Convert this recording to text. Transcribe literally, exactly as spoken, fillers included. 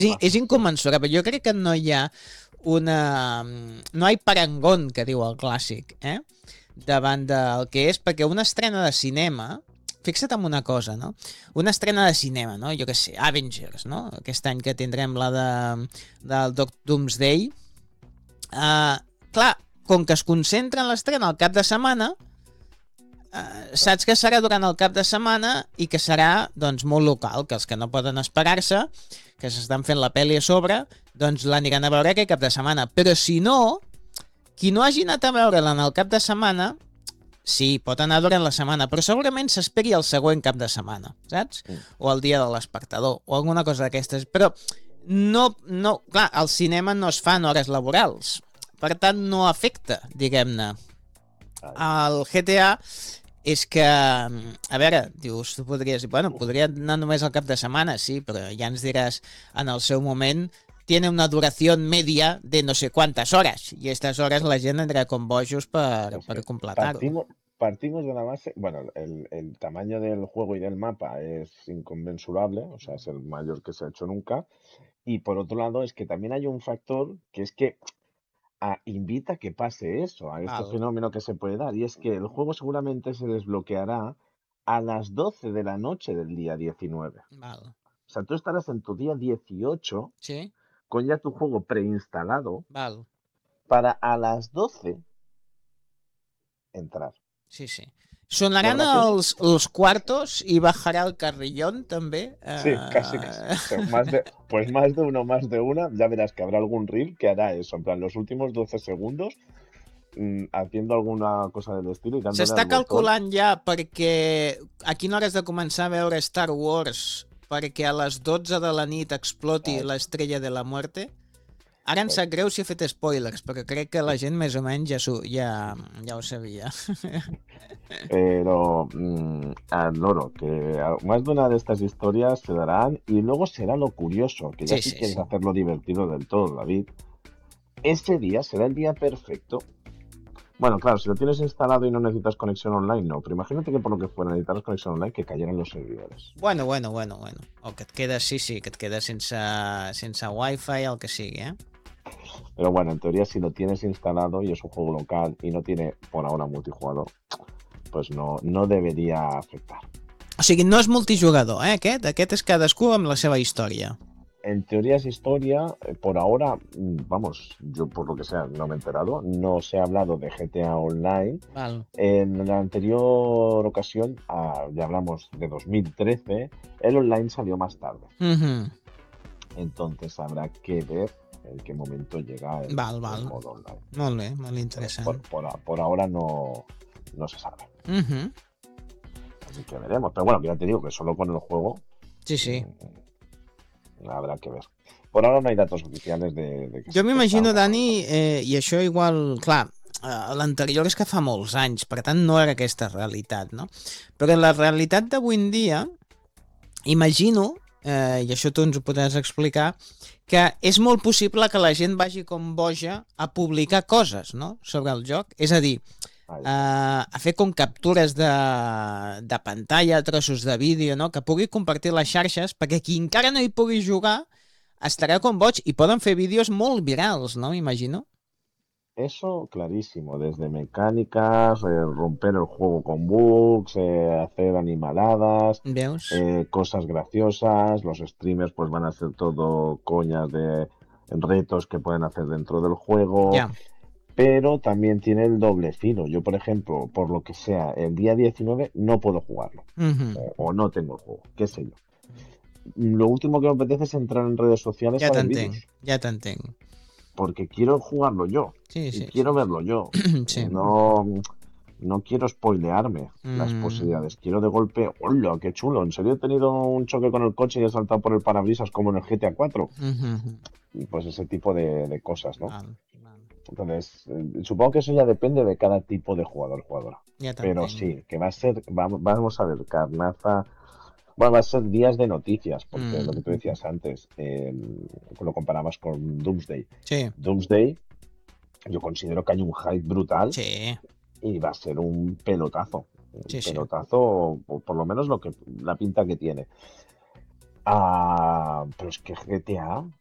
Sí, és inconmensurable. Jo crec que no hi ha una... No hi ha parangón, que diu el clàssic, eh? Davant del que és, perquè una estrena de cinema... Fixa't en una cosa, no? Una estrena de cinema, no? Jo què sé, Avengers, no? Aquest any que tindrem la de, del Doc Doomsday. Uh, clar, com que es concentra en l'estrena al cap de setmana, Uh, saps que serà durant el cap de setmana i que serà, doncs, molt local, que els que no poden esperar-se, que s'estan fent la pel·li a sobre, doncs l'aniran a veure aquell cap de setmana. Però si no, qui no hagi anat a veure-la en el cap de setmana, sí, pot anar durant la setmana, però segurament s'esperi el següent cap de setmana, saps? Mm. O el dia de l'espectador, o alguna cosa d'aquestes. Però no, no, clar, el cinema no es fa en hores laborals, per tant no afecta, diguem-ne. El G T A és que, a veure, dius, tu podries dir, bueno, podria anar només al cap de setmana, sí, però ja ens diràs, en el seu moment, tiene una duració media de no sé quantes hores, i aquestes hores la gent entra com bojos per, per completar-ho. Partimos, partimos de la base, bueno, el, el tamaño del juego y del mapa es inconmensurable, o sea, es el mayor que se ha hecho nunca, y por otro lado es que también hay un factor que es que A, invita a que pase eso, a este Val. fenómeno que se puede dar. Y es que el juego seguramente se desbloqueará a las doce de la noche del día diecinueve. Val. O sea, tú estarás en tu día dieciocho Sí. con ya tu juego preinstalado Val. para a las doce entrar. Sí, sí. Sonaran els, els cuartos y bajará el carrillón también. Sí, uh... casi, casi. Más de, pues más de uno, más de una. Ya verás que habrá algún reel que hará eso. En plan, los últimos doce segundos mm, haciendo alguna cosa del estilo. I s'està calculant ja perquè a quina hora has de començar a veure Star Wars perquè a les dotze de la nit exploti ah. l'estrella de la muerte. Ara em sap greu si he fet spoilers, perquè crec que la gent més o menys ja, ja, ja ho sabia. Pero mmm, al loro, que más de una de estas historias se darán y luego será lo curioso, que ya sí, si sí, quieres sí. hacerlo divertido del todo, David, ese día será el día perfecto. Bueno, claro, si lo tienes instalado y no necesitas conexión online, no, pero imagínate que por lo que fuera necesitas conexión online, que cayeran los servidores. Bueno, bueno, bueno, bueno. O que et quedes, sí, sí, que et quedes sense, sense wifi, el que sigui, eh? Pero bueno, en teoría si lo tienes instalado y es un juego local y no tiene por ahora multijugador, pues no, no debería afectar. O sigui, no és multijugador, eh, aquest? Aquest és cadascú amb la seva història. En teoría es historia, por ahora, vamos, yo por lo que sea no me he enterado, no se ha hablado de G T A Online. Vale. En la anterior ocasión, ah, ya hablamos de dos mil trece, el online salió más tarde. Uh-huh. Entonces habrá que ver en qué momento llega el, val, val. el modo online. Molt bé, molt interessant. Por, por, por ahora no, no se sabe. Uh-huh. Así que veremos. Pero bueno, ya te digo que solo con el juego... Sí, sí. Habrá que ver. Por ahora no hay datos oficiales de... de que jo m'imagino, Dani, eh, i això igual... Clar, eh, l'anterior és que fa molts anys, per tant no era aquesta realitat, no? Però la realitat d'avui en dia, imagino, eh, i això tu ens ho podràs explicar, que és molt possible que la gent vagi com boja a publicar coses, no?, sobre el joc. És a dir, eh, a fer com captures de, de pantalla, trossos de vídeo, no?, que pugui compartir les xarxes, perquè qui encara no hi pugui jugar estarà com boig i poden fer vídeos molt virals, no?, m'imagino. Eso clarísimo, desde mecánicas, eh, romper el juego con bugs, eh, hacer animaladas, eh, cosas graciosas, los streamers pues van a hacer todo coñas de retos que pueden hacer dentro del juego, yeah. Pero también tiene el doble filo. Yo, por ejemplo, por lo que sea, el día diecinueve no puedo jugarlo, uh-huh. o, o no tengo el juego, qué sé yo. Lo último que me apetece es entrar en redes sociales ja a ver vídeos. Ja t'entenc. Porque quiero jugarlo yo. Sí, sí, y quiero sí. verlo yo. Sí. No, no quiero spoilearme mm. las posibilidades. Quiero de golpe, ¡hola, qué chulo! ¿En serio he tenido un choque con el coche y he saltado por el parabrisas como en el G T A cuatro? Uh-huh. Y pues ese tipo de, de cosas, ¿no? Vale, vale. Entonces, eh, supongo que eso ya depende de cada tipo de jugador, jugadora. Ya Pero sí, que va a ser, vamos, vamos a ver, carnaza... Bueno, va a ser días de noticias, porque mm. lo que tú decías antes, eh, lo comparabas con Doomsday. Sí. Doomsday, yo considero que hay un hype brutal sí. y va a ser un pelotazo. Un sí, pelotazo, sí. Por, por lo menos lo que la pinta que tiene. Ah, pero es que G T A